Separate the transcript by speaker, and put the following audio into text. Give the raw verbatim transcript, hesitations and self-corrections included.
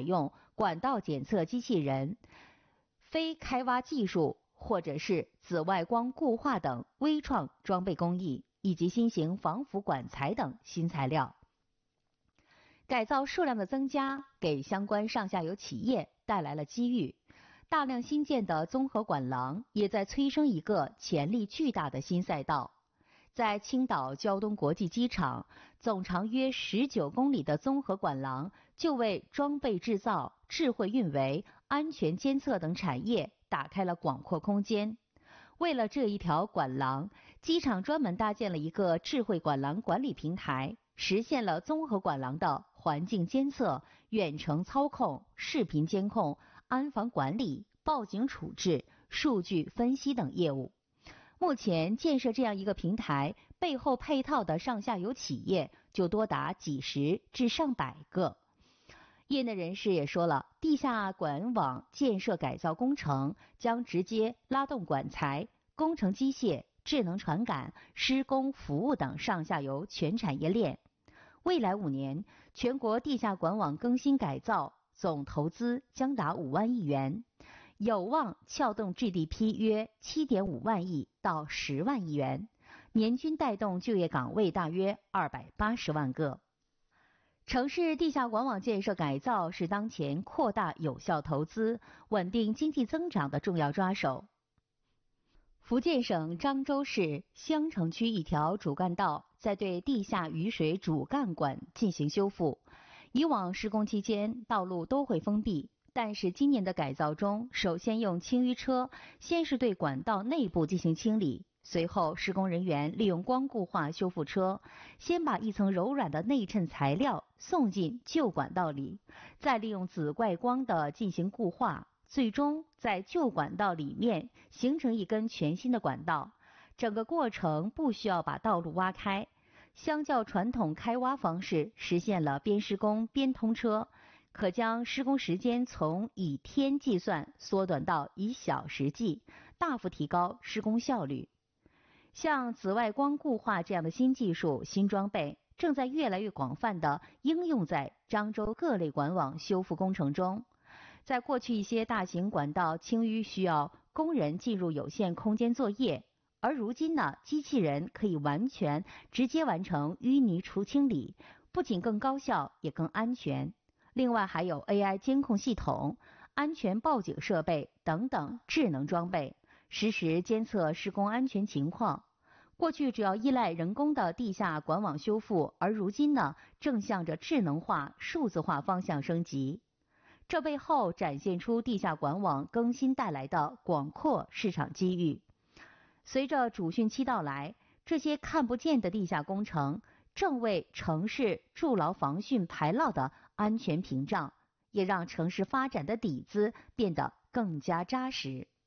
Speaker 1: 用管道检测机器人、非开挖技术或者是紫外光固化等微创装备工艺，以及新型防腐管材等新材料。改造数量的增加给相关上下游企业带来了机遇，大量新建的综合管廊也在催生一个潜力巨大的新赛道。在青岛胶东国际机场，总长约十九公里的综合管廊就为装备制造、智慧运维、安全监测等产业打开了广阔空间。为了这一条管廊，机场专门搭建了一个智慧管廊管理平台，实现了综合管廊的环境监测、远程操控、视频监控、安防管理、报警处置、数据分析等业务。目前建设这样一个平台，背后配套的上下游企业就多达几十至上百个。业内人士也说了，地下管网建设改造工程将直接拉动管材、工程机械、智能传感、施工服务等上下游全产业链。未来五年，全国地下管网更新改造总投资将达五万亿元，有望撬动 G D P 约 七点五万亿到十万亿元，年均带动就业岗位大约二百八十万个。城市地下管网建设改造是当前扩大有效投资、稳定经济增长的重要抓手。福建省漳州市香城区一条主干道在对地下雨水主干管进行修复。以往施工期间道路都会封闭，但是今年的改造中，首先用清淤车先是对管道内部进行清理，随后施工人员利用光固化修复车，先把一层柔软的内衬材料送进旧管道里，再利用紫外光的进行固化，最终在旧管道里面形成一根全新的管道。整个过程不需要把道路挖开，相较传统开挖方式，实现了边施工边通车，可将施工时间从以天计算缩短到以小时计，大幅提高施工效率。像紫外光固化这样的新技术、新装备正在越来越广泛地应用在漳州各类管网修复工程中。在过去一些大型管道清淤需要工人进入有限空间作业，而如今呢，机器人可以完全直接完成淤泥除清理，不仅更高效也更安全。另外还有 A I 监控系统、安全报警设备等等智能装备，实时监测施工安全情况。过去主要依赖人工的地下管网修复，而如今呢，正向着智能化、数字化方向升级。这背后展现出地下管网更新带来的广阔市场机遇。随着主汛期到来，这些看不见的地下工程正为城市筑牢防汛排涝的安全屏障，也让城市发展的底子变得更加扎实。